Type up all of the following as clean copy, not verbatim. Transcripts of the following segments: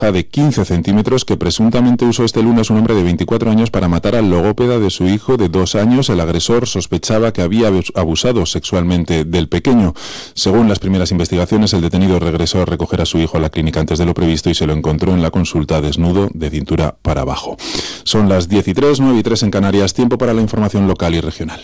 de 15 centímetros que presuntamente usó este lunes un hombre de 24 años para matar al logópeda de su hijo de 2 años. El agresor sospechaba que había abusado sexualmente del pequeño. Según las primeras investigaciones, el detenido regresó a recoger a su hijo a la clínica antes de lo previsto y se lo encontró en la consulta desnudo de cintura para abajo. Son las 10:03, 9:03 en Canarias. Tiempo para la información local y regional.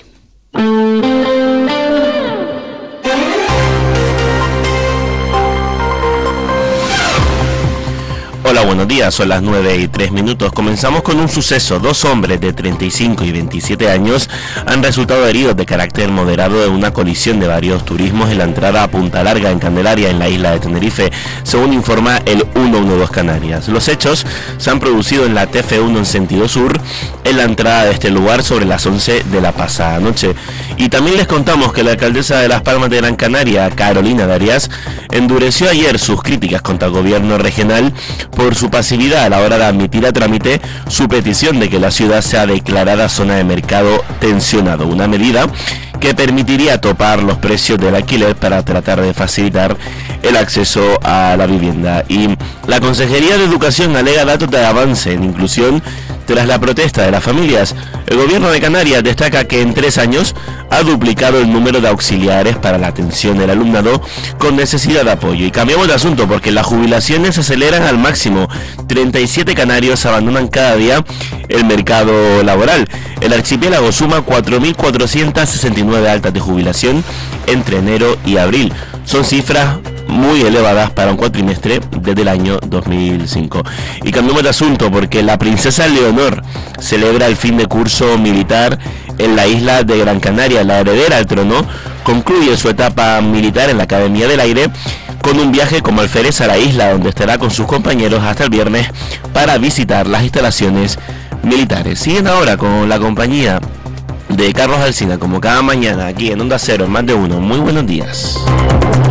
Hola, buenos días, son las 9:03. Comenzamos con un suceso. 2 hombres de 35 y 27 años han resultado heridos de carácter moderado en una colisión de varios turismos en la entrada a Punta Larga, en Candelaria, en la isla de Tenerife, según informa el 112 Canarias. Los hechos se han producido en la TF1 en sentido sur, en la entrada de este lugar sobre las 11 de la pasada noche. Y también les contamos que la alcaldesa de Las Palmas de Gran Canaria, Carolina Darias, endureció ayer sus críticas contra el gobierno regional por su pasividad a la hora de admitir a trámite su petición de que la ciudad sea declarada zona de mercado tensionado, una medida que permitiría topar los precios del alquiler para tratar de facilitar el acceso a la vivienda. Y la Consejería de Educación alega datos de avance en inclusión tras la protesta de las familias. El gobierno de Canarias destaca que en 3 años ha duplicado el número de auxiliares para la atención del alumnado con necesidad de apoyo. Y cambiamos de asunto porque las jubilaciones se aceleran al máximo. 37 canarios abandonan cada día el mercado laboral. El archipiélago suma 4.469 altas de jubilación entre enero y abril. Son cifras muy elevadas para un cuatrimestre desde el año 2005. Y cambiamos de asunto porque la princesa Leonor celebra el fin de curso militar en la isla de Gran Canaria. La heredera al trono concluye su etapa militar en la Academia del Aire con un viaje como alférez a la isla, donde estará con sus compañeros hasta el viernes para visitar las instalaciones militares. Siguen ahora con la compañía de Carlos Alsina, como cada mañana aquí en Onda Cero, en Más de Uno. Muy buenos días.